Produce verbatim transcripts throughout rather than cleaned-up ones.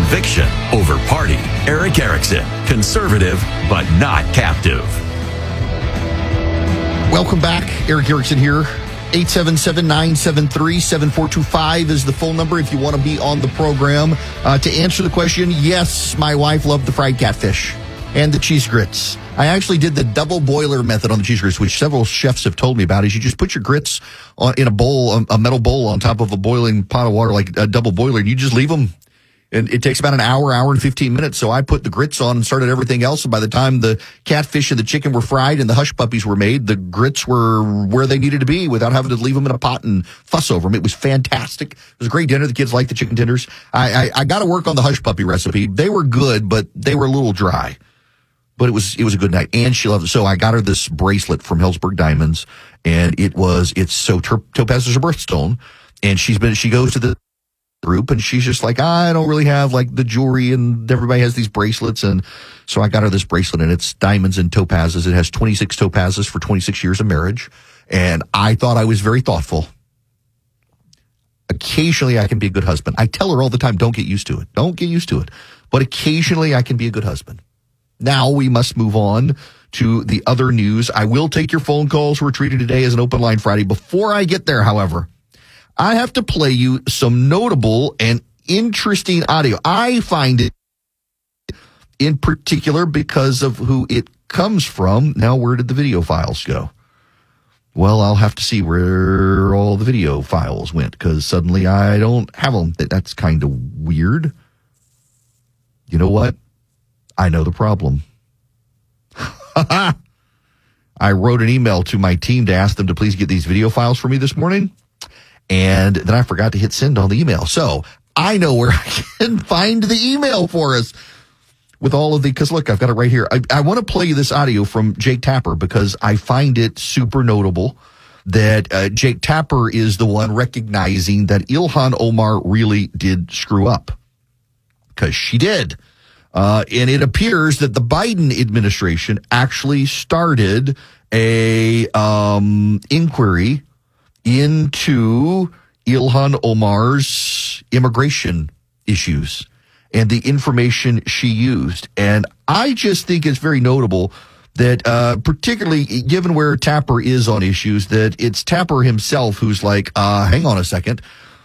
Conviction over party. Erick Erickson, conservative but not captive. Welcome back. Erick Erickson here. eight seven seven, nine seven three, seven four two five is the phone number if you want to be on the program. Uh, to answer the question, yes, my wife loved the fried catfish and the cheese grits. I actually did the double boiler method on the cheese grits, which several chefs have told me about. Is you just put your grits on, in a bowl, a metal bowl on top of a boiling pot of water, like a double boiler, and you just leave them. And it takes about an hour, hour and fifteen minutes. So I put the grits on and started everything else. And by the time the catfish and the chicken were fried and the hush puppies were made, the grits were where they needed to be without having to leave them in a pot and fuss over them. It was fantastic. It was a great dinner. The kids liked the chicken tenders. I, I, I got to work on the hush puppy recipe. They were good, but they were a little dry. But it was it was a good night. And she loved it. So I got her this bracelet from Helzberg Diamonds. And it was, it's so topaz is her birthstone. And she's been, she goes to the group and she's just like, I don't really have like the jewelry and everybody has these bracelets. And so I got her this bracelet and it's diamonds and topazes. It has twenty-six topazes for twenty-six years of marriage. And I thought I was very thoughtful. Occasionally I can be a good husband. I tell her all the time, don't get used to it. Don't get used to it. But occasionally I can be a good husband. Now we must move on to the other news. I will take your phone calls. We're treating today as an open line Friday. Before I get there, however, I have to play you some notable and interesting audio. I find it in particular because of who it comes from. Now, where did the video files go? Well, I'll have to see where all the video files went because suddenly I don't have them. That's kind of weird. You know what? I know the problem. I wrote an email to my team to ask them to please get these video files for me this morning. And then I forgot to hit send on the email. So I know where I can find the email for us with all of the, because look, I've got it right here. I, I want to play you this audio from Jake Tapper because I find it super notable that uh, Jake Tapper is the one recognizing that Ilhan Omar really did screw up. Because she did. Uh, and it appears that the Biden administration actually started a um, inquiry into Ilhan Omar's immigration issues and the information she used. And I just think it's very notable that, uh, particularly given where Tapper is on issues, that it's Tapper himself who's like, uh, hang on a second,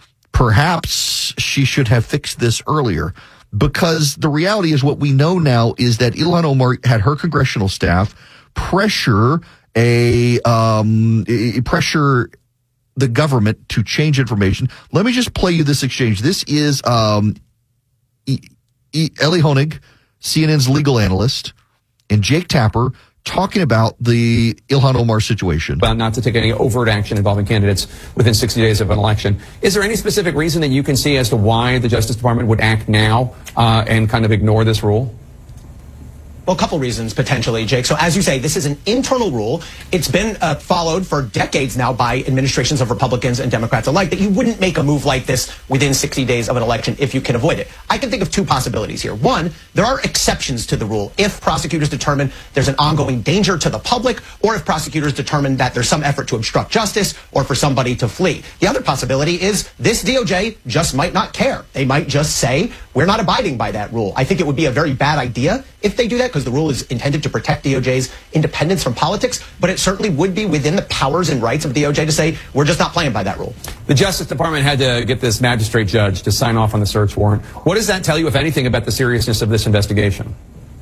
perhaps she should have fixed this earlier. Because the reality is what we know now is that Ilhan Omar had her congressional staff pressure a, um, pressure the government to change information. Let me just play you this exchange. This is, um, e- e- Elie Honig, C N N's legal analyst, and Jake Tapper talking about the Ilhan Omar situation. About not to take any overt action involving candidates within sixty days of an election. Is there any specific reason that you can see as to why the Justice Department would act now uh, and kind of ignore this rule? Well, a couple reasons, potentially, Jake. So as you say, this is an internal rule. It's been uh, followed for decades now by administrations of Republicans and Democrats alike that you wouldn't make a move like this within sixty days of an election if you can avoid it. I can think of two possibilities here. One, there are exceptions to the rule if prosecutors determine there's an ongoing danger to the public or if prosecutors determine that there's some effort to obstruct justice or for somebody to flee. The other possibility is this D O J just might not care. They might just say, we're not abiding by that rule. I think it would be a very bad idea if they do that, because the rule is intended to protect D O J's independence from politics, but it certainly would be within the powers and rights of D O J to say, we're just not playing by that rule. The Justice Department had to get this magistrate judge to sign off on the search warrant. What does that tell you, if anything, about the seriousness of this investigation?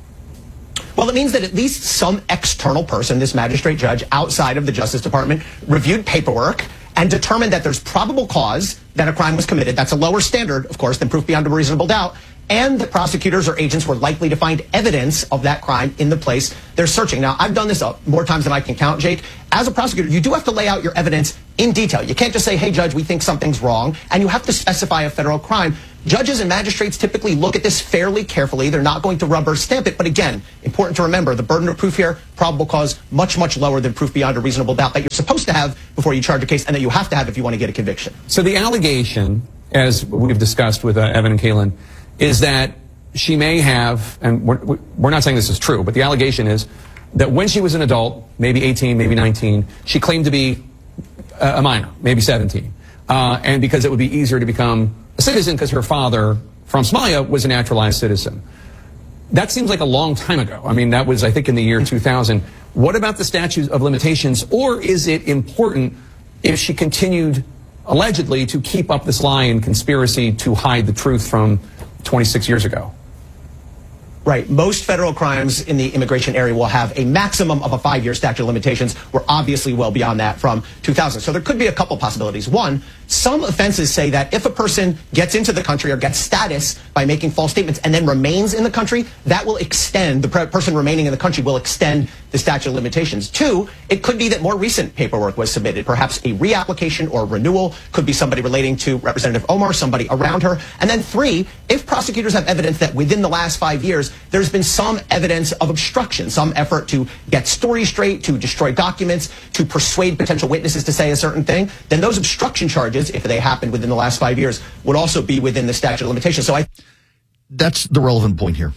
Well, it means that at least some external person, this magistrate judge outside of the Justice Department, reviewed paperwork and determined that there's probable cause that a crime was committed. That's a lower standard, of course, than proof beyond a reasonable doubt. And the prosecutors or agents were likely to find evidence of that crime in the place they're searching. Now, I've done this more times than I can count, Jake. As a prosecutor, you do have to lay out your evidence in detail. You can't just say, hey, judge, we think something's wrong, and you have to specify a federal crime. Judges and magistrates typically look at this fairly carefully. They're not going to rubber stamp it. But again, important to remember, the burden of proof here, probable cause, much, much lower than proof beyond a reasonable doubt that you're supposed to have before you charge a case and that you have to have if you want to get a conviction. So the allegation, as we've discussed with uh, Evan and Kaylin, is that she may have, and we're, we're not saying this is true, but the allegation is that when she was an adult, maybe eighteen, maybe nineteen, she claimed to be a minor, maybe seventeen. Uh, and because it would be easier to become a citizen because her father from Somalia was a naturalized citizen. That seems like a long time ago. I mean, that was, I think, in the year two thousand. What about the statute of limitations? Or is it important if she continued, allegedly, to keep up this lie and conspiracy to hide the truth from twenty-six years ago? Right. Most federal crimes in the immigration area will have a maximum of a five-year statute of limitations. We're obviously well beyond that from two thousand. So there could be a couple possibilities. One, some offenses say that if a person gets into the country or gets status by making false statements and then remains in the country, that will extend, the person remaining in the country will extend the statute of limitations. Two, it could be that more recent paperwork was submitted, perhaps a reapplication or renewal, could be somebody relating to Representative Omar, somebody around her. And then three, if prosecutors have evidence that within the last five years, there's been some evidence of obstruction, some effort to get stories straight, to destroy documents, to persuade potential witnesses to say a certain thing, then those obstruction charges, if they happened within the last five years, would also be within the statute of limitations. So I... That's the relevant point here.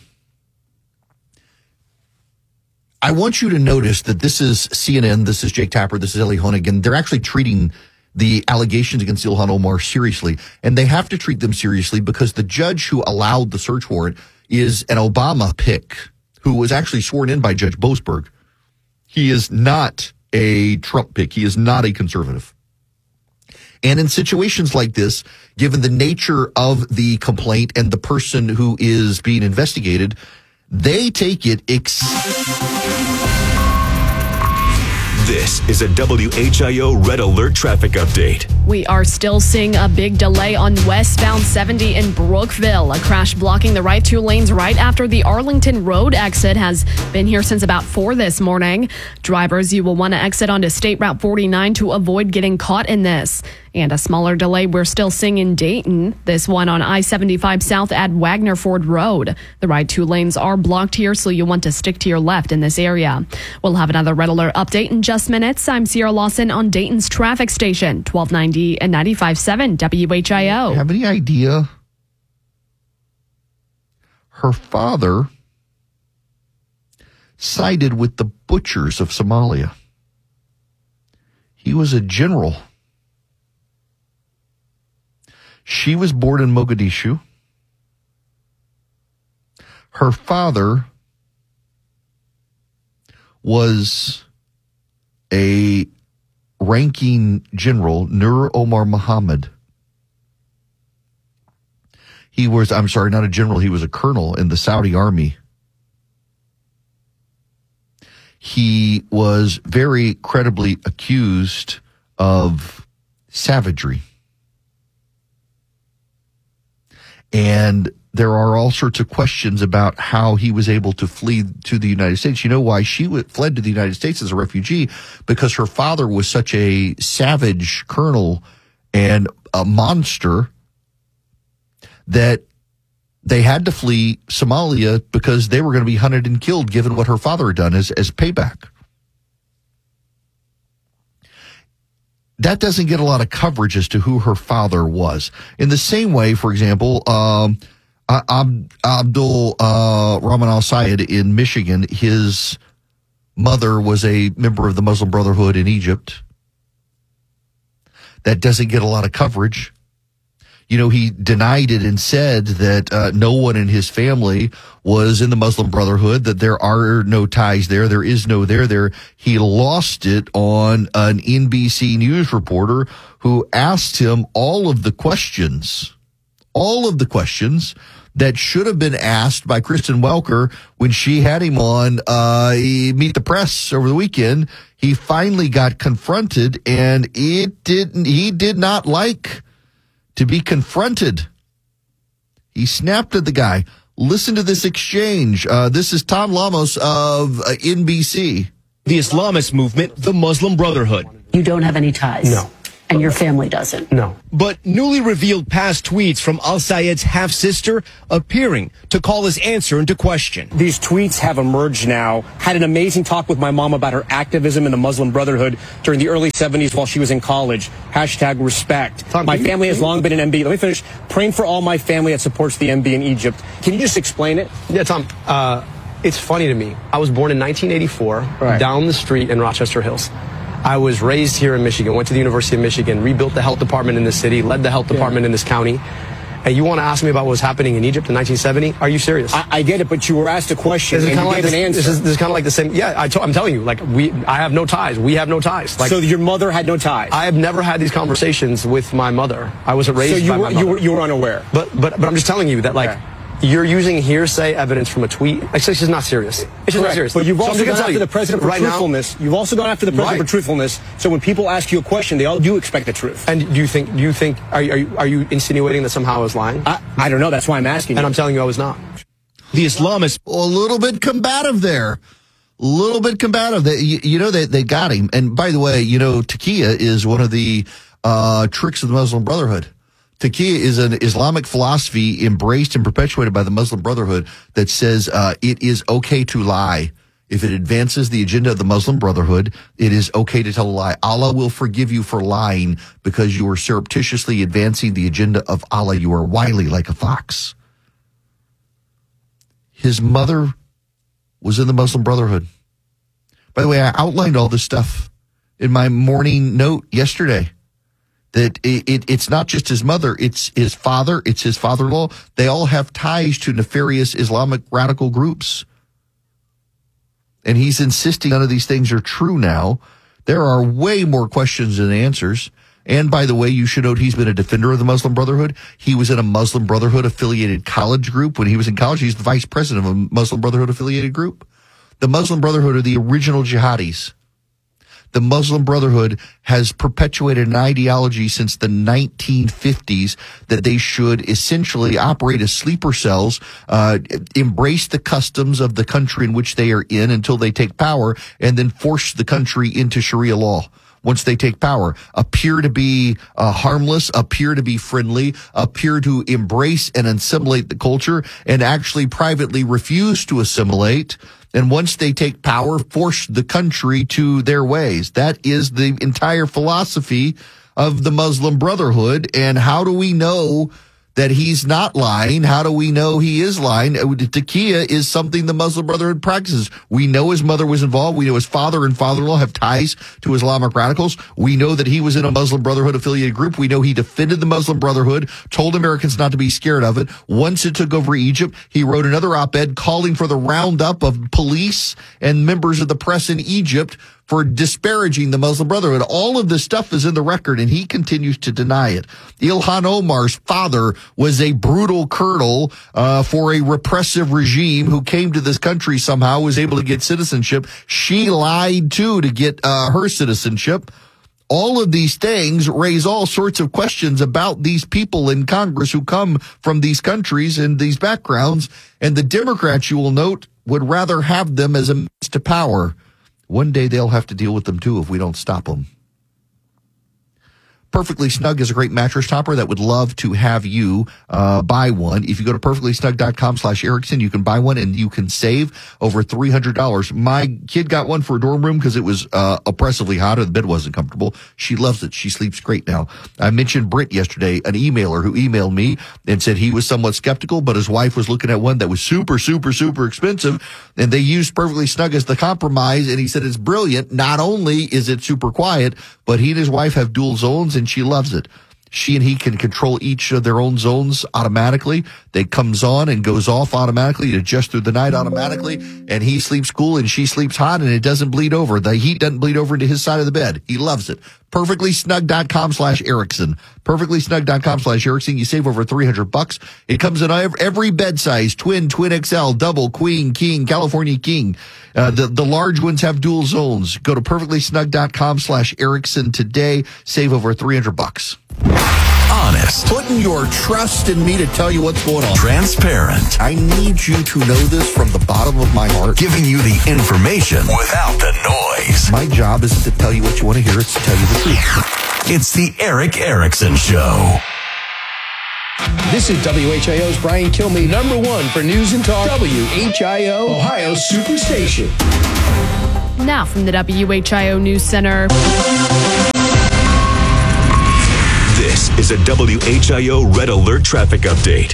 I want you to notice that this is C N N, this is Jake Tapper, this is Ellie Honig. They're actually treating the allegations against Ilhan Omar seriously. And they have to treat them seriously because the judge who allowed the search warrant is an Obama pick who was actually sworn in by Judge Boasberg. He is not a Trump pick. He is not a conservative. And in situations like this, given the nature of the complaint and the person who is being investigated, they take it ex- This is a W H I O Red Alert traffic update. We are still seeing a big delay on westbound seventy in Brookville. A crash blocking the right two lanes right after the Arlington Road exit has been here since about four this morning. Drivers, you will want to exit onto State Route forty-nine to avoid getting caught in this. And a smaller delay we're still seeing in Dayton. This one on I seventy-five south at Wagner Ford Road. The right two lanes are blocked here, so you'll want to stick to your left in this area. We'll have another Red Alert update in just minutes. I'm Sierra Lawson on Dayton's traffic station, twelve ninety and ninety-five point seven W H I O. Have any idea? Her father sided with the butchers of Somalia. He was a general. She was born in Mogadishu. Her father was a ranking general, Nur Omar Mohammed. He was, I'm sorry, not a general, he was a colonel in the Saudi army. He was very credibly accused of savagery. And there are all sorts of questions about how he was able to flee to the United States. You know why she fled to the United States as a refugee? Because her father was such a savage colonel and a monster that they had to flee Somalia because they were going to be hunted and killed given what her father had done as, as payback. That doesn't get a lot of coverage as to who her father was. In the same way, for example, um, Ab- Abdul uh, Rahman al-Sayed in Michigan, his mother was a member of the Muslim Brotherhood in Egypt. That doesn't get a lot of coverage. You know, he denied it and said that uh, no one in his family was in the Muslim Brotherhood, that there are no ties there, there is no there there. He lost it on an N B C News reporter who asked him all of the questions, all of the questions that should have been asked by Kristen Welker when she had him on uh, Meet the Press over the weekend. He finally got confronted, and it didn't. He did not like to be confronted. He snapped at the guy. Listen to this exchange. Uh, this is Tom Lamos of uh, N B C. The Islamist movement, the Muslim Brotherhood. You don't have any ties? No. And your family doesn't? No. But newly revealed past tweets from al-Sayed's half-sister appearing to call his answer into question. These tweets have emerged now. Had an amazing talk with my mom about her activism in the Muslim Brotherhood during the early seventies while she was in college. Hashtag respect. Tom, my you, family has long been an M B. Let me finish. Praying for all my family that supports the M B in Egypt. Can you just explain it? Yeah, Tom. Uh, it's funny to me. I was born in nineteen eighty-four, right, down the street in Rochester Hills. I was raised here in Michigan, went to the University of Michigan, rebuilt the health department in this city, led the health department yeah. in this county. Hey, you want to ask me about what was happening in Egypt in nineteen seventy? Are you serious? I, I get it, but you were asked a question This is and kind you of like gave this, an answer. this is, this is kind of like the same. Yeah, I to, I'm telling you, like we, I have no ties. We have no ties. Like, so your mother had no ties. I have never had these conversations with my mother. I wasn't raised so you by were, my mother. you were you were unaware. But but but I'm just telling you that like. Okay. You're using hearsay evidence from a tweet. Actually, it's just not serious. It's just Correct. not serious. But you've So I'm also just gone gonna tell after you, the president for right now- truthfulness. You've also gone after the president Right. for truthfulness. So when people ask you a question, they all do expect the truth. And do you think? Do you think? Are you, are you, are you insinuating that somehow I was lying? I, I don't know. That's why I'm asking you. And I'm telling you, I was not. The Islamists. A little bit combative there. A little bit combative. They, you, you know, they, they got him. And by the way, you know, taqiyya is one of the uh, tricks of the Muslim Brotherhood. Taqiyya is an Islamic philosophy embraced and perpetuated by the Muslim Brotherhood that says uh, it is okay to lie. If it advances the agenda of the Muslim Brotherhood, it is okay to tell a lie. Allah will forgive you for lying because you are surreptitiously advancing the agenda of Allah. You are wily like a fox. His mother was in the Muslim Brotherhood. By the way, I outlined all this stuff in my morning note yesterday. That it, it, it's not just his mother, it's his father, it's his father-in-law. They all have ties to nefarious Islamic radical groups. And he's insisting none of these things are true now. There are way more questions than answers. And by the way, you should note he's been a defender of the Muslim Brotherhood. He was in a Muslim Brotherhood affiliated college group. When he was in college, he's the vice president of a Muslim Brotherhood affiliated group. The Muslim Brotherhood are the original jihadis. The Muslim Brotherhood has perpetuated an ideology since the nineteen fifties that they should essentially operate as sleeper cells, uh, embrace the customs of the country in which they are in until they take power, and then force the country into Sharia law. Once they take power, appear to be uh, harmless, appear to be friendly, appear to embrace and assimilate the culture, and actually privately refuse to assimilate. And once they take power, force the country to their ways. That is the entire philosophy of the Muslim Brotherhood. And how do we know that he's not lying? How do we know he is lying? Taqiyya is something the Muslim Brotherhood practices. We know his mother was involved. We know his father and father-in-law have ties to Islamic radicals. We know that he was in a Muslim Brotherhood affiliated group. We know he defended the Muslim Brotherhood, told Americans not to be scared of it. Once it took over Egypt, he wrote another op-ed calling for the roundup of police and members of the press in Egypt for disparaging the Muslim Brotherhood. All of this stuff is in the record, and he continues to deny it. Ilhan Omar's father was a brutal colonel uh, for a repressive regime who came to this country somehow, was able to get citizenship. She lied, too, to get uh, her citizenship. All of these things raise all sorts of questions about these people in Congress who come from these countries and these backgrounds, and the Democrats, you will note, would rather have them as a means to power. One day they'll have to deal with them, too, if we don't stop them. Perfectly Snug is a great mattress topper that would love to have you uh, buy one. If you go to perfectly snug dot com slash Erickson, you can buy one and you can save over three hundred dollars. My kid got one for a dorm room because it was uh, oppressively hot and the bed wasn't comfortable. She loves it. She sleeps great now. I mentioned Britt yesterday, an emailer who emailed me and said he was somewhat skeptical, but his wife was looking at one that was super, super, super expensive, and they used Perfectly Snug as the compromise, and he said it's brilliant. Not only is it super quiet, but he and his wife have dual zones, and she loves it. She and he can control each of their own zones automatically. They comes on and goes off automatically. It adjusts through the night automatically, and he sleeps cool and she sleeps hot, and it doesn't bleed over. The heat doesn't bleed over into his side of the bed. He loves it. perfectly snug dot com slash Erickson. perfectly snug dot com slash Erickson. You save over three hundred bucks. It comes in every bed size, twin, twin X L, double, queen, king, California king. Uh, the, the large ones have dual zones. Go to perfectly snug dot com slash Erickson today. Save over three hundred bucks. Honest. Putting your trust in me to tell you what's going on. Transparent. I need you to know this from the bottom of my heart. Giving you the information without the noise. My job isn't to tell you what you want to hear. It's to tell you the truth. It's the Erick Erickson Show. This is W H I O's Brian Kilmeade, number one for news and talk. W H I O, Ohio's Superstation. Now from the W H I O News Center. This is a W H I O Red Alert traffic update.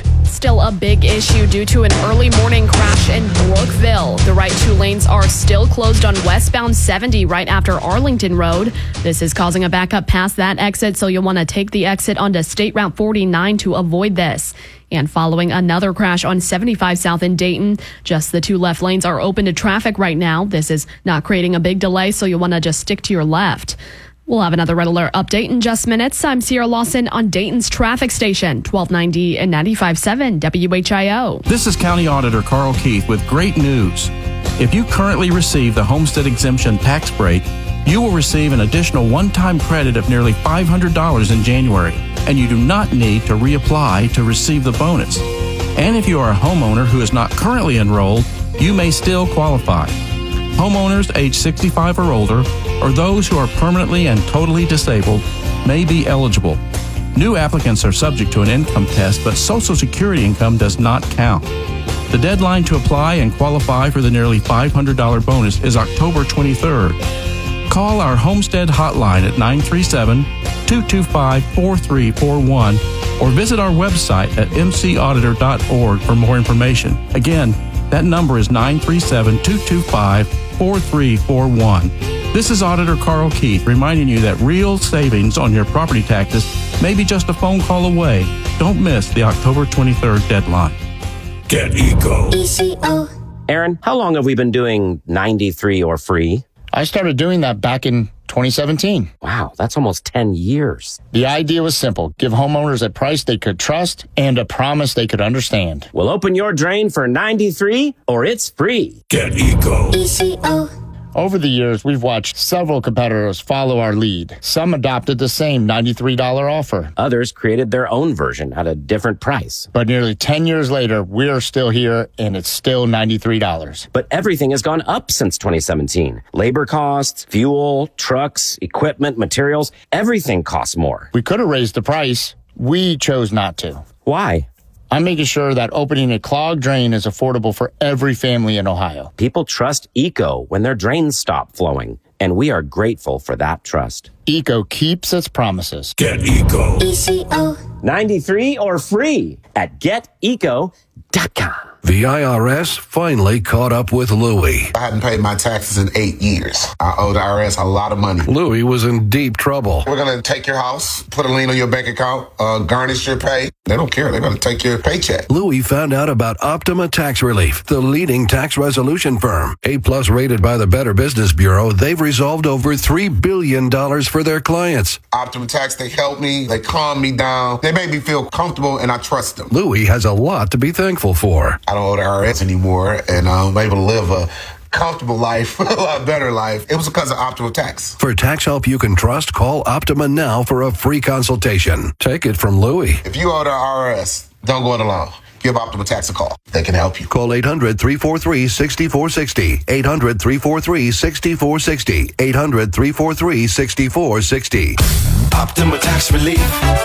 still a big issue due to an early morning crash in Brookville. The right two lanes are still closed on westbound seventy right after Arlington Road. This is causing a backup past that exit, so you'll want to take the exit onto State Route forty-nine to avoid this. And following another crash on seventy-five South in Dayton, just the two left lanes are open to traffic right now. This is not creating a big delay, so you'll want to just stick to your left. We'll have another Red Alert update in just minutes. I'm Sierra Lawson on Dayton's traffic station, twelve ninety and ninety-five point seven W H I O. This is County Auditor Carl Keith with great news. If you currently receive the homestead exemption tax break, you will receive an additional one-time credit of nearly five hundred dollars in January, and you do not need to reapply to receive the bonus. And if you are a homeowner who is not currently enrolled, you may still qualify. Homeowners age sixty-five or older, or those who are permanently and totally disabled, may be eligible. New applicants are subject to an income test, but Social Security income does not count. The deadline to apply and qualify for the nearly five hundred dollars bonus is October twenty-third. Call our Homestead hotline at nine three seven, two two five, four three four one or visit our website at m c auditor dot org for more information. Again, that number is nine three seven, two two five, four three four one. This is Auditor Carl Keith reminding you that real savings on your property taxes may be just a phone call away. Don't miss the October twenty-third deadline. Get Eco. E C O. Aaron, how long have we been doing ninety-three or free? I started doing that back in twenty seventeen. Wow, that's almost ten years. The idea was simple. Give homeowners a price they could trust and a promise they could understand. Well, open your drain for ninety-three or it's free. Get Eco. E C O. Over the years, we've watched several competitors follow our lead. Some adopted the same ninety-three dollars offer. Others created their own version at a different price. But nearly ten years later, we're still here, and it's still ninety-three dollars. But everything has gone up since twenty seventeen. Labor costs, fuel, trucks, equipment, materials, everything costs more. We could have raised the price. We chose not to. Why? I'm making sure that opening a clogged drain is affordable for every family in Ohio. People trust Eco when their drains stop flowing, and we are grateful for that trust. Eco keeps its promises. Get Eco. E C O. ninety-three or free at get eco dot com. The I R S finally caught up with Louie. I hadn't paid my taxes in eight years. I owe the I R S a lot of money. Louie was in deep trouble. We're going to take your house, put a lien on your bank account, uh, garnish your pay. They don't care. They're going to take your paycheck. Louie found out about Optima Tax Relief, the leading tax resolution firm. A-plus rated by the Better Business Bureau, they've resolved over three billion dollars for their clients. Optima Tax, they help me. They calm me down. They make me feel comfortable, and I trust them. Louie has a lot to be thankful for. I don't owe the I R S anymore, and I'm able to live a comfortable life, a lot better life. It was because of Optima Tax. For tax help you can trust, call Optima now for a free consultation. Take it from Louie. If you owe the I R S, don't go it alone. Give Optima Tax a call. They can help you. Call eight hundred, three four three, six four six zero. eight hundred, three four three, six four six zero. eight hundred, three four three, six four six zero. Optima Tax Relief.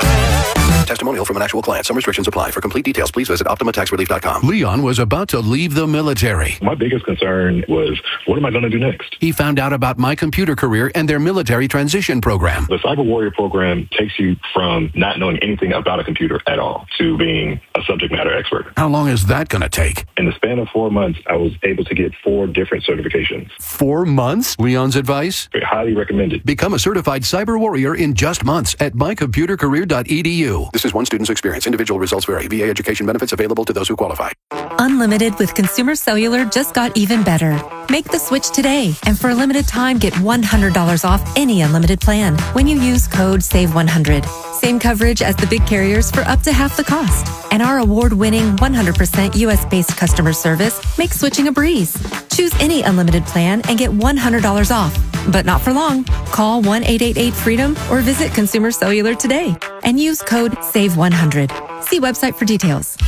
Testimonial from an actual client. Some restrictions apply. For complete details, please visit optima tax relief dot com. Leon was about to leave the military. My biggest concern was, what am I going to do next? He found out about My Computer Career and their military transition program. The Cyber Warrior program takes you from not knowing anything about a computer at all to being a subject matter expert. How long is that going to take? In the span of four months, I was able to get four different certifications. Four months? Leon's advice? Highly recommended. Become a certified cyber warrior in just months at my computer career dot e d u. This is one student's experience. Individual results vary. V A education benefits available to those who qualify. Unlimited with Consumer Cellular just got even better. Make the switch today, and for a limited time, get one hundred dollars off any unlimited plan when you use code save one hundred. Same coverage as the big carriers for up to half the cost. And our award-winning one hundred percent U S-based customer service makes switching a breeze. Choose any unlimited plan and get one hundred dollars off. But not for long. Call one eight eight eight freedom or visit Consumer Cellular today and use code save one hundred. See website for details.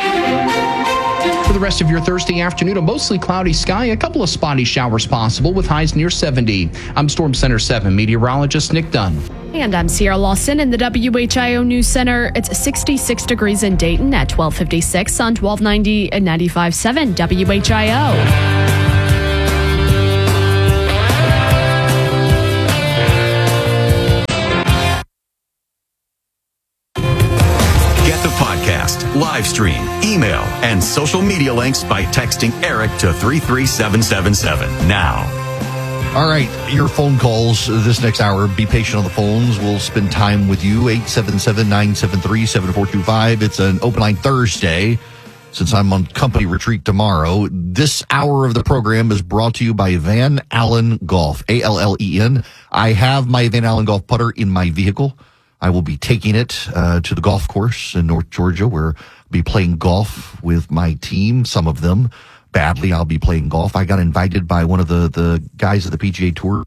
For the rest of your Thursday afternoon, a mostly cloudy sky, a couple of spotty showers possible with highs near seventy. I'm Storm Center seven meteorologist Nick Dunn. And I'm Sierra Lawson in the W H I O News Center. It's sixty-six degrees in Dayton at twelve fifty-six on twelve ninety and ninety-five point seven W H I O. Get the podcast live stream, email, and social media links by texting Eric to three three seven seven seven now. All right, your phone calls this next hour. Be patient on the phones. We'll spend time with you. eight seven seven, nine seven three, seven four two five. It's an open line Thursday. Since I'm on company retreat tomorrow, this hour of the program is brought to you by Van Allen Golf, A L L E N. I have my Van Allen Golf putter in my vehicle. I will be taking it uh, to the golf course in North Georgia, where I'll be playing golf with my team, some of them. Badly, I'll be playing golf. I got invited by one of the, the guys of the P G A Tour.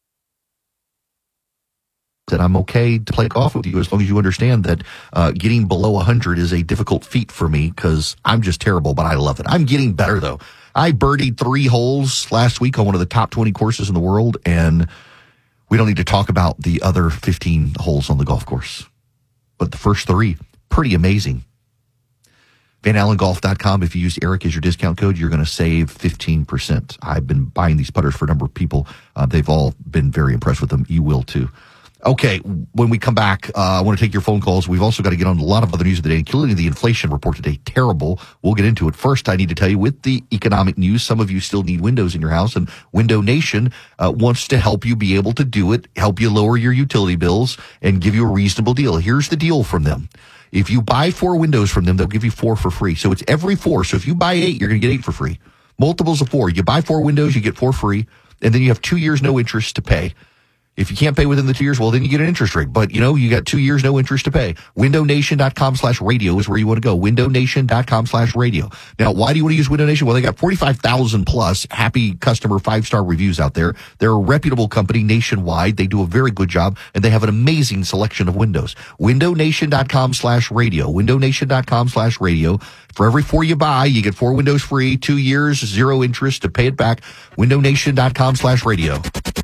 That I'm okay to play golf with you as long as you understand that uh, getting below one hundred is a difficult feat for me because I'm just terrible, but I love it. I'm getting better, though. I birdied three holes last week on one of the top twenty courses in the world, and we don't need to talk about the other fifteen holes on the golf course. But the first three, pretty amazing. Van Allen Golf dot com. If you use Eric as your discount code, you're going to save fifteen percent. I've been buying these putters for a number of people. Uh, they've all been very impressed with them. You will, too. Okay, when we come back, uh, I want to take your phone calls. We've also got to get on a lot of other news of the day, including the inflation report today. Terrible. We'll get into it. First, I need to tell you, with the economic news, some of you still need windows in your house, and Window Nation uh, wants to help you be able to do it, help you lower your utility bills, and give you a reasonable deal. Here's the deal from them. If you buy four windows from them, they'll give you four for free. So it's every four. So if you buy eight, you're going to get eight for free. Multiples of four. You buy four windows, you get four free, and then you have two years no interest to pay. If you can't pay within the two years, well, then you get an interest rate. But, you know, you got two years, no interest to pay. Window Nation dot com slash radio is where you want to go. Window Nation dot com slash radio. Now, why do you want to use Window Nation? Well, they got forty-five thousand plus happy customer five-star reviews out there. They're a reputable company nationwide. They do a very good job, and they have an amazing selection of windows. Window Nation dot com slash radio. Window Nation dot com slash radio. For every four you buy, you get four windows free, two years, zero interest to pay it back. Window Nation dot com slash radio.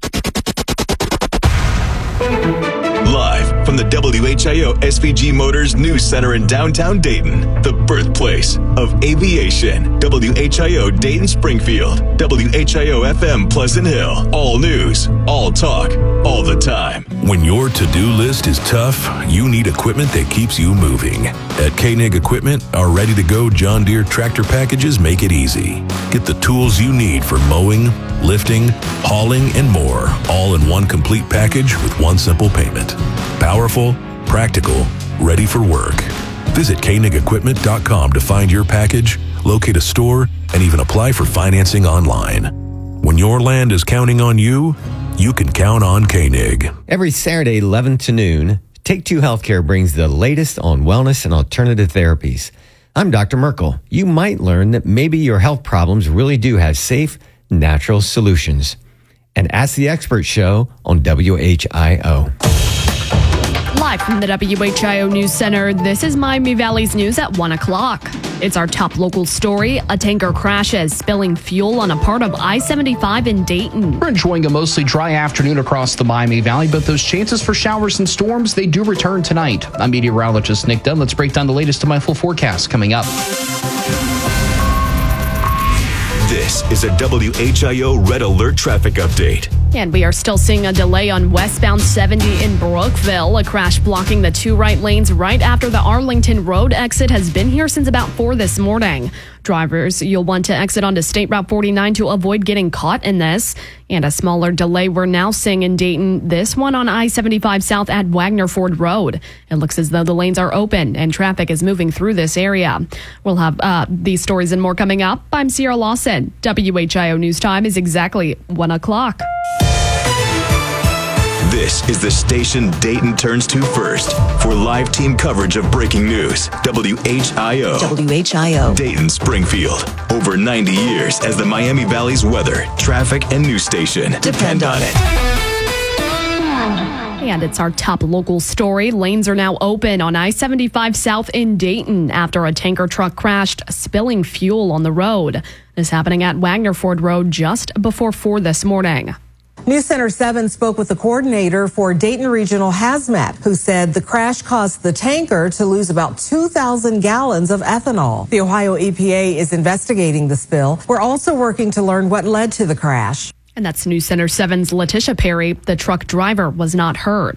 Live from the W H I O S V G Motors News Center in downtown Dayton, the birthplace of aviation. W H I O Dayton Springfield, W H I O F M Pleasant Hill. All news, all talk, all the time. When your to-do list is tough, you need equipment that keeps you moving. At Koenig Equipment, our ready-to-go John Deere tractor packages make it easy. Get the tools you need for mowing, lifting, hauling, and more, all in one complete package with one simple payment. Powerful, practical, ready for work. Visit Koenig Equipment dot com to find your package, locate a store, and even apply for financing online. When your land is counting on you, you can count on Koenig. Every Saturday, eleven to noon, Take Two Healthcare brings the latest on wellness and alternative therapies. I'm Doctor Merkel. You might learn that maybe your health problems really do have safe, natural solutions. And Ask the Expert Show on W H I O. Live from the W H I O News Center, this is Miami Valley's news at one o'clock. It's our top local story. A tanker crashes, spilling fuel on a part of I seventy-five in Dayton. We're enjoying a mostly dry afternoon across the Miami Valley, but those chances for showers and storms, they do return tonight. I'm meteorologist Nick Dunn. Let's break down the latest of my full forecast coming up. This is a W H I O Red Alert traffic update. And we are still seeing a delay on westbound seventy in Brookville. A crash blocking the two right lanes right after the Arlington Road exit has been here since about four this morning. Drivers, you'll want to exit onto State Route forty-nine to avoid getting caught in this. And a smaller delay we're now seeing in Dayton, this one on I seventy-five south at Wagner Ford Road. It looks as though the lanes are open and traffic is moving through this area. We'll have uh, these stories and more coming up. I'm Sierra Lawson. W H I O News Time is exactly one o'clock. This is the station Dayton turns to first for live team coverage of breaking news. W H I O. W H I O. Dayton Springfield. Over ninety years as the Miami Valley's weather, traffic, and news station. Depend on it. And it's our top local story. Lanes are now open on I seventy-five South in Dayton after a tanker truck crashed, spilling fuel on the road. This happening at Wagner Ford Road just before four this morning. News Center seven spoke with the coordinator for Dayton Regional Hazmat, who said the crash caused the tanker to lose about two thousand gallons of ethanol. The Ohio E P A is investigating the spill. We're also working to learn what led to the crash. And that's News Center seven's Letitia Perry. The truck driver was not hurt.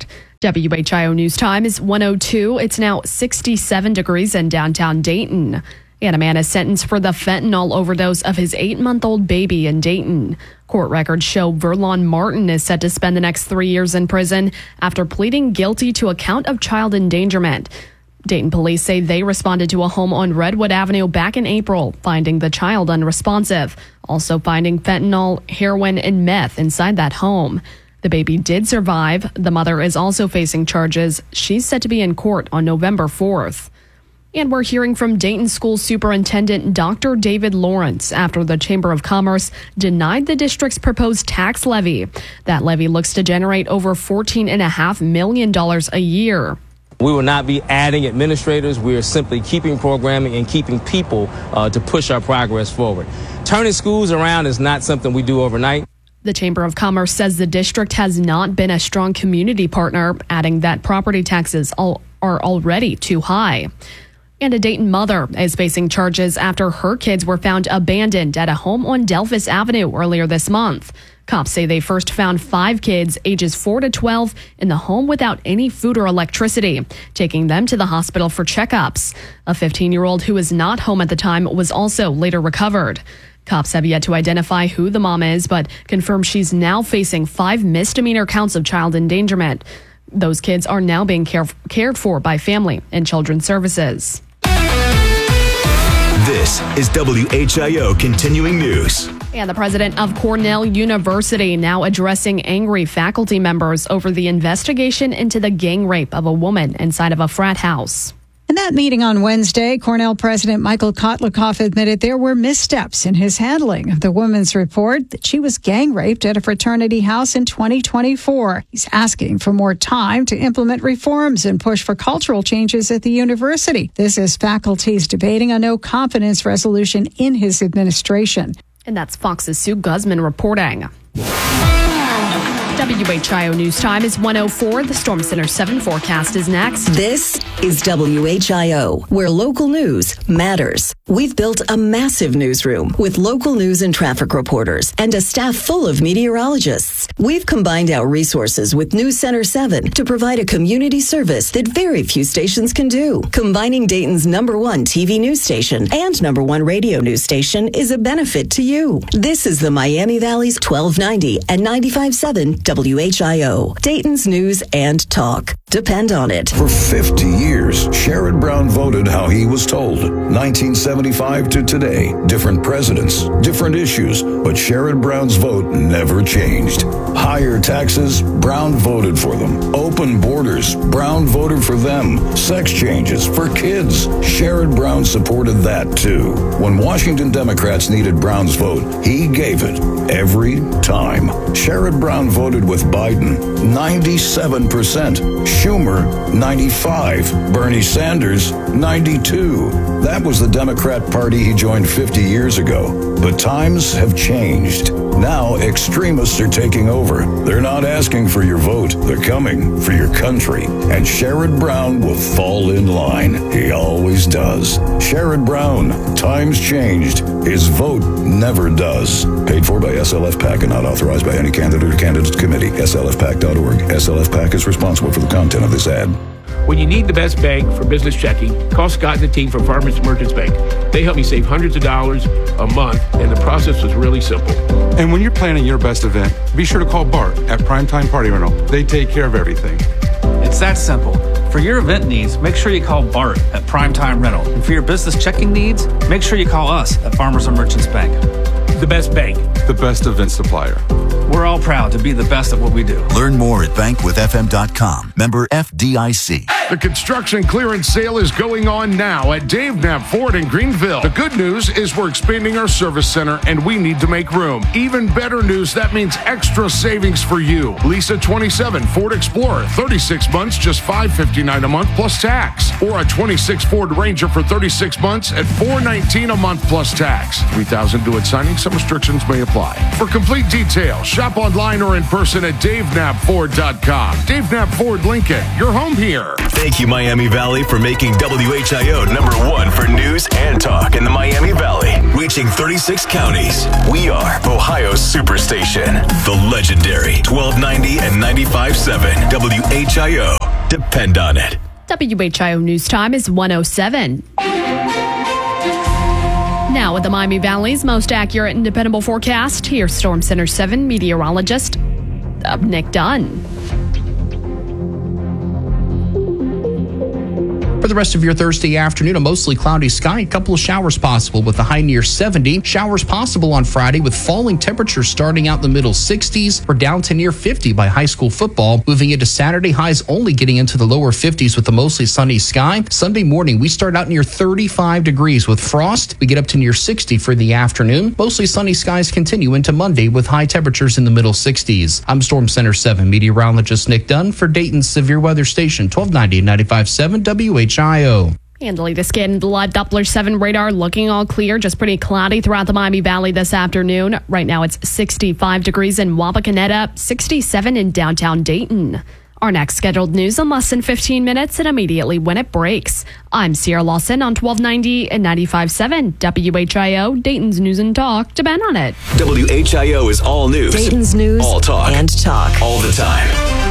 W H I O News Time is one oh two. It's now sixty-seven degrees in downtown Dayton. And a man is sentenced for the fentanyl overdose of his eight-month-old baby in Dayton. Court records show Verlon Martin is set to spend the next three years in prison after pleading guilty to a count of child endangerment. Dayton police say they responded to a home on Redwood Avenue back in April, finding the child unresponsive, also finding fentanyl, heroin, and meth inside that home. The baby did survive. The mother is also facing charges. She's set to be in court on November fourth. And we're hearing from Dayton School Superintendent Doctor David Lawrence after the Chamber of Commerce denied the district's proposed tax levy. That levy looks to generate over fourteen point five million dollars a year. We will not be adding administrators. We are simply keeping programming and keeping people uh, to push our progress forward. Turning schools around is not something we do overnight. The Chamber of Commerce says the district has not been a strong community partner, adding that property taxes are already too high. And a Dayton mother is facing charges after her kids were found abandoned at a home on Delphus Avenue earlier this month. Cops say they first found five kids ages four to twelve in the home without any food or electricity, taking them to the hospital for checkups. A fifteen-year-old who was not home at the time was also later recovered. Cops have yet to identify who the mom is, but confirm she's now facing five misdemeanor counts of child endangerment. Those kids are now being care- cared for by Family and Children's Services. This is W H I O Continuing News. And the president of Cornell University now addressing angry faculty members over the investigation into the gang rape of a woman inside of a frat house. In that meeting on Wednesday, Cornell President Michael Kotlikoff admitted there were missteps in his handling of the woman's report that she was gang raped at a fraternity house in twenty twenty-four. He's asking for more time to implement reforms and push for cultural changes at the university. This is faculty's debating a no confidence resolution in his administration. And that's Fox's Sue Guzman reporting. W H I O News Time is one oh four. The Storm Center seven forecast is next. This is W H I O, where local news matters. We've built a massive newsroom with local news and traffic reporters and a staff full of meteorologists. We've combined our resources with News Center seven to provide a community service that very few stations can do. Combining Dayton's number one T V news station and number one radio news station is a benefit to you. This is the Miami Valley's twelve ninety and ninety-five point seven W H I O, Dayton's news and talk. Depend on it. For fifty years, Sherrod Brown voted how he was told. nineteen seventy-five to today. Different presidents, different issues, but Sherrod Brown's vote never changed. Higher taxes, Brown voted for them. Open borders, Brown voted for them. Sex changes for kids, Sherrod Brown supported that too. When Washington Democrats needed Brown's vote, he gave it every time. Sherrod Brown voted with Biden, ninety-seven percent. Schumer, ninety-five. Bernie Sanders, ninety-two. That was the Democrat Party he joined fifty years ago. But times have changed. Now extremists are taking over. They're not asking for your vote. They're coming for your country. And Sherrod Brown will fall in line. He always does. Sherrod Brown, times changed. His vote never does. Paid for by S L F PAC and not authorized by any candidate or candidates committee. S L F PAC dot org. S L F PAC is responsible for the content of this ad. When you need the best bank for business checking, call Scott and the team from Farmers Merchants Bank. They help me save hundreds of dollars a month, and the process was really simple. And when you're planning your best event, be sure to call Bart at Primetime Party Rental. They take care of everything. It's that simple. For your event needs, make sure you call Bart at Primetime Rental. And for your business checking needs, make sure you call us at Farmers and Merchants Bank. The best bank. The best event supplier. We're all proud to be the best at what we do. Learn more at bank with f m dot com. Member F D I C. The construction clearance sale is going on now at Dave Knapp Ford in Greenville. The good news is we're expanding our service center and we need to make room. Even better news, that means extra savings for you. Lisa twenty-seven Ford Explorer, thirty-six months, just five hundred fifty-nine dollars a month plus tax. Or a twenty-six Ford Ranger for thirty-six months at four hundred nineteen dollars a month plus tax. three thousand dollars due at signing. Some restrictions may apply. For complete details, shop online or in person at dave knapp ford dot com. Dave Knapp Ford Lincoln, your home here. Thank you, Miami Valley, for making W H I O number one for news and talk in the Miami Valley. Reach reaching thirty-six counties. We are Ohio's Superstation. The legendary twelve ninety and ninety-five point seven W H I O. Depend on it. W H I O News Time is one oh seven. Now with the Miami Valley's most accurate and dependable forecast, here's Storm Center seven meteorologist uh, Nick Dunn. For the rest of your Thursday afternoon, a mostly cloudy sky, a couple of showers possible with a high near seventy. Showers possible on Friday with falling temperatures starting out in the middle sixties. We're down to near fifty by high school football. Moving into Saturday, highs only getting into the lower fifties with a mostly sunny sky. Sunday morning, we start out near thirty-five degrees with frost. We get up to near sixty for the afternoon. Mostly sunny skies continue into Monday with high temperatures in the middle sixties. I'm Storm Center seven meteorologist Nick Dunn for Dayton's Severe Weather Station, twelve ninety and ninety-five point seven W H I O. And the latest scan, the live Doppler seven radar looking all clear, just pretty cloudy throughout the Miami Valley this afternoon. Right now it's sixty-five degrees in Wapakoneta, sixty-seven in downtown Dayton. Our next scheduled news in less than fifteen minutes and immediately when it breaks. I'm Sierra Lawson on twelve ninety and ninety-five point seven W H I O, Dayton's News and Talk. Depend on it. W H I O is all news. Dayton's News all talk. and talk. All the time.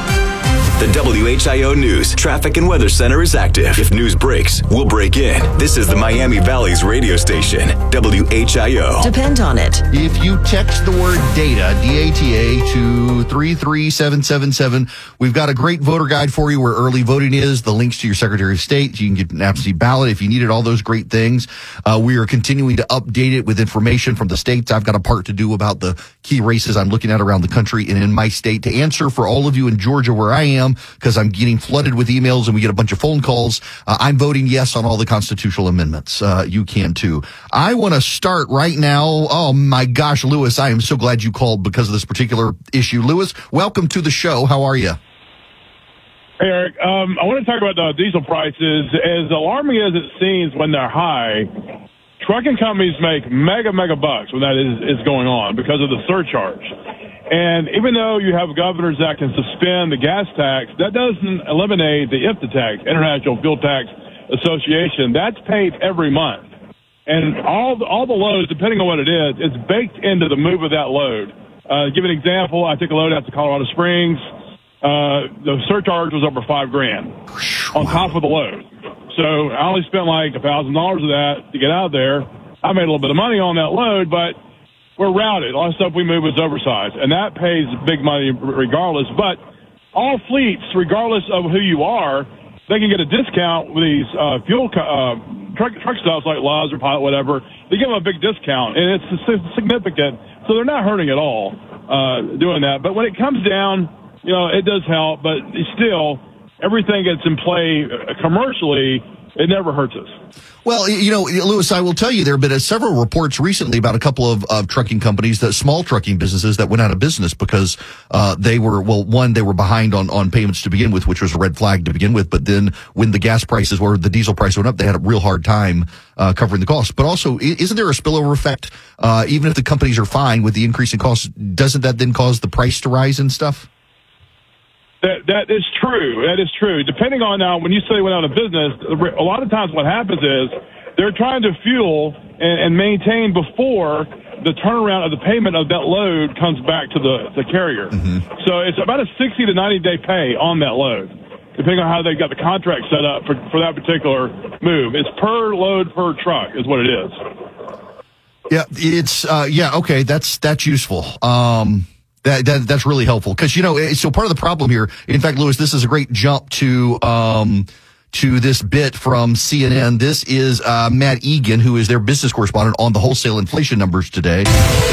The W H I O News Traffic and Weather Center is active. If news breaks, we'll break in. This is the Miami Valley's radio station, W H I O. Depend on it. If you text the word data, D A T A, to three three seven seven seven, we've got a great voter guide for you where early voting is, the links to your Secretary of State. You can get an absentee ballot if you needed all those great things. Uh, we are continuing to update it with information from the states. I've got a part to do about the key races I'm looking at around the country and in my state to answer for all of you in Georgia where I am, because I'm getting flooded with emails and we get a bunch of phone calls. Uh, I'm voting yes on all the constitutional amendments. Uh, you can too. I want to start right now. Oh my gosh, Lewis, I am so glad you called because of this particular issue. Lewis, welcome to the show. How are you? Hey, Eric. Um, I want to talk about the diesel prices. As alarming as it seems when they're high, trucking companies make mega, mega bucks when that is, is going on because of the surcharge. And even though you have governors that can suspend the gas tax, that doesn't eliminate the I F T A tax, International Fuel Tax Association. That's paid every month. And all the, all the loads, depending on what it is, it's baked into the move of that load. Uh, give an example. I took a load out to Colorado Springs. Uh, the surcharge was over five grand on top of the load. So I only spent like a thousand dollars of that to get out there. I made a little bit of money on that load, but we're routed. A lot of stuff we move is oversized, and that pays big money regardless. But all fleets, regardless of who you are, they can get a discount with these uh, fuel co- uh, truck, truck stops like Love's or Pilot, whatever. They give them a big discount, and it's significant. So they're not hurting at all uh, doing that. But when it comes down, you know, it does help. But still, everything that's in play commercially, it never hurts us. Well, you know, Lewis, I will tell you there have been several reports recently about a couple of, of trucking companies, that small trucking businesses that went out of business because uh, they were, well, one, they were behind on, on payments to begin with, which was a red flag to begin with. But then when the gas prices or the diesel price went up, they had a real hard time uh, covering the costs. But also, isn't there a spillover effect? Uh, even if the companies are fine with the increase in costs, doesn't that then cause the price to rise and stuff? That that is true. That is true. Depending on now, when you say went out of business, a lot of times what happens is they're trying to fuel and, and maintain before the turnaround of the payment of that load comes back to the, the carrier. Mm-hmm. So it's about a sixty to ninety day pay on that load, depending on how they got the contract set up for, for that particular move. It's per load per truck is what it is. Yeah, it's uh, yeah okay. That's that's useful. Um, That, that that's really helpful because, you know, so part of the problem here, in fact, Lewis, this is a great jump to um to this bit from C N N. This is uh Matt Egan, who is their business correspondent on the wholesale inflation numbers today.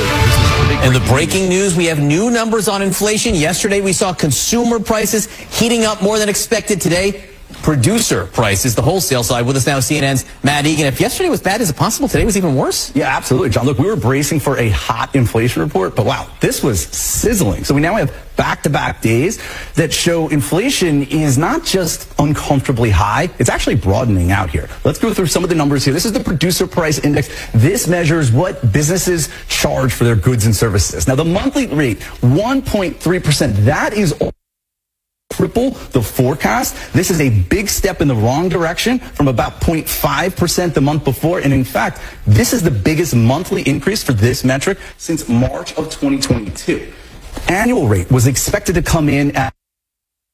And the breaking news, we have new numbers on inflation. Yesterday, we saw consumer prices heating up more than expected. Today, producer prices, the wholesale side. With us now, C N N's Matt Egan. If yesterday was bad, is it possible today was even worse? Yeah, absolutely, John. Look, we were bracing for a hot inflation report, but wow, this was sizzling. So we now have back-to-back days that show inflation is not just uncomfortably high, it's actually broadening out here. Let's go through some of the numbers here. This is the producer price index. This measures what businesses charge for their goods and services. Now, the monthly rate, one point three percent. That is triple the forecast. This is a big step in the wrong direction from about zero point five percent the month before. And in fact, this is the biggest monthly increase for this metric since March of twenty twenty-two. Annual rate was expected to come in at